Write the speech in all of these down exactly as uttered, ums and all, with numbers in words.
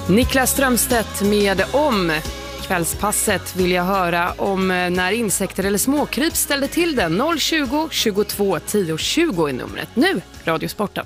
Niklas Strömstedt med Om. Kvällspasset vill jag höra om när insekter eller småkryp ställde till den. noll tjugo, tjugotvå, tio, tjugo är numret. Nu, Radiosporten.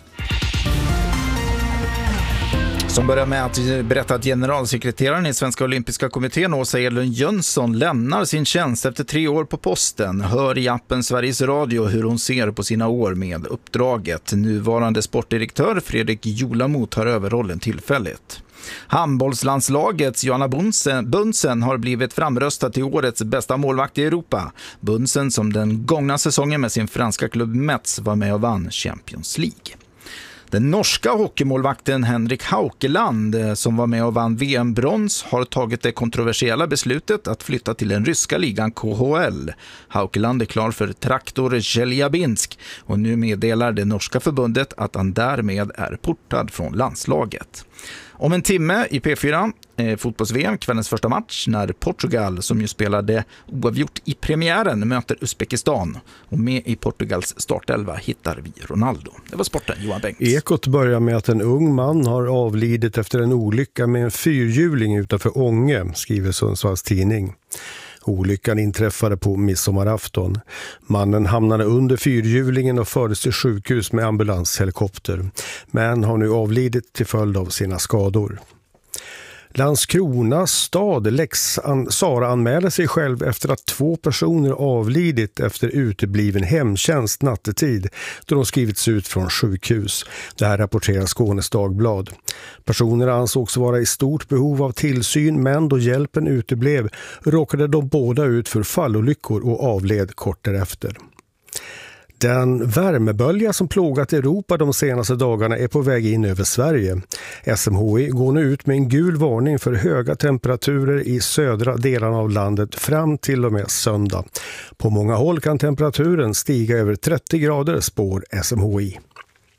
Som börjar med att berätta att generalsekreteraren i Svenska Olympiska kommittén, Åsa Edlund Jönsson, lämnar sin tjänst efter tre år på posten. Hör i appen Sveriges Radio hur hon ser på sina år med uppdraget. Nuvarande sportdirektör Fredrik Jolamot tar över rollen tillfälligt. Handbollslandslagets Johanna Bunsen har blivit framröstad till årets bästa målvakt i Europa. Bunsen, som den gångna säsongen med sin franska klubb Metz var med och vann Champions League. Den norska hockeymålvakten Henrik Haukeland, som var med och vann V M-brons, har tagit det kontroversiella beslutet att flytta till den ryska ligan K H L. Haukeland är klar för Traktor Chelyabinsk och nu meddelar det norska förbundet att han därmed är portad från landslaget. Om en timme i P fyra, eh, fotbolls-V M, kvällens första match, när Portugal, som ju spelade oavgjort i premiären, möter Uzbekistan. Och med i Portugals startelva hittar vi Ronaldo. Det var sporten, Johan Bengts. Ekot börjar med att en ung man har avlidit efter en olycka med en fyrhjuling utanför Ånge, skriver Sundsvalls tidning. Olyckan inträffade på midsommarafton. Mannen hamnade under fyrhjulingen och fördes till sjukhus med ambulanshelikopter, men har nu avlidit till följd av sina skador. Landskrona stad Lex Sara anmäler sig själv efter att två personer avlidit efter utebliven hemtjänst nattetid då de skrivits ut från sjukhus. Det här rapporterar Skånes Dagblad. Personerna ansågs vara i stort behov av tillsyn, men då hjälpen uteblev råkade de båda ut för fallolyckor och avled kort därefter. Den värmebölja som plågat Europa de senaste dagarna är på väg in över Sverige. S M H I går nu ut med en gul varning för höga temperaturer i södra delarna av landet fram till och med söndag. På många håll kan temperaturen stiga över trettio grader, spår S M H I.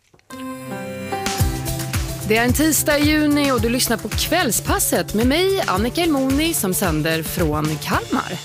Det är en tisdag i juni och du lyssnar på Kvällspasset med mig, Annika Elmoni, som sänder från Kalmar.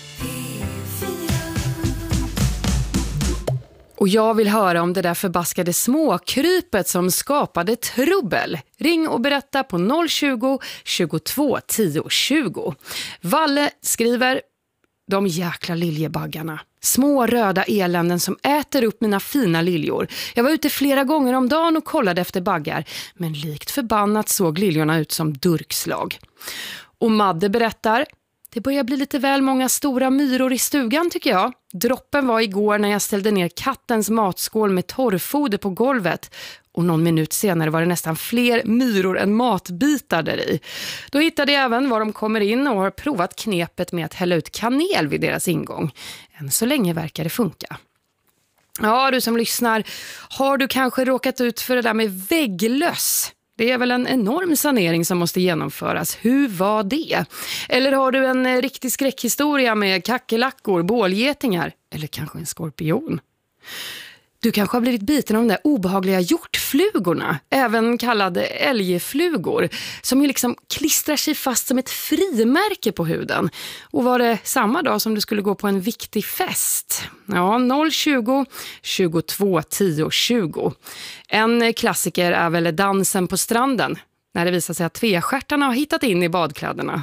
Och jag vill höra om det där förbaskade småkrypet som skapade trubbel. Ring och berätta på noll tjugo, tjugotvå, tio, tjugo. Valle skriver: de jäkla liljebaggarna. Små röda eländen som äter upp mina fina liljor. Jag var ute flera gånger om dagen och kollade efter baggar. Men likt förbannat såg liljorna ut som durkslag. Och Madde berättar: det börjar bli lite väl många stora myror i stugan tycker jag. Droppen var igår när jag ställde ner kattens matskål med torrfoder på golvet. Och någon minut senare var det nästan fler myror än matbitar där i. Då hittade jag även var de kommer in och har provat knepet med att hälla ut kanel vid deras ingång. Än så länge verkar det funka. Ja, du som lyssnar, har du kanske råkat ut för det där med vägglöss? Det är väl en enorm sanering som måste genomföras. Hur var det? Eller har du en riktig skräckhistoria med kackerlackor, bålgetingar eller kanske en skorpion? Du kanske har blivit biten av de där obehagliga hjortflugorna, även kallade älgflugor, som ju liksom klistrar sig fast som ett frimärke på huden. Och var det samma dag som du skulle gå på en viktig fest? Ja, noll tjugo, tjugotvå, tio, tjugo. En klassiker är väl dansen på stranden, när det visar sig att tvestjärtarna har hittat in i badkläderna.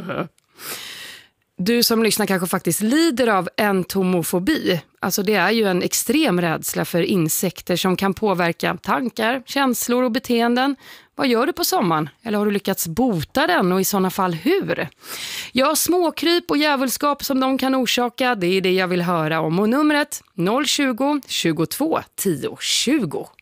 Du som lyssnar kanske faktiskt lider av entomofobi. Alltså det är ju en extrem rädsla för insekter som kan påverka tankar, känslor och beteenden. Vad gör du på sommaren? Eller har du lyckats bota den och i sådana fall hur? Ja, småkryp och djävulskap som de kan orsaka, det är det jag vill höra om. Och numret noll tjugo, tjugotvå, tio, tjugo.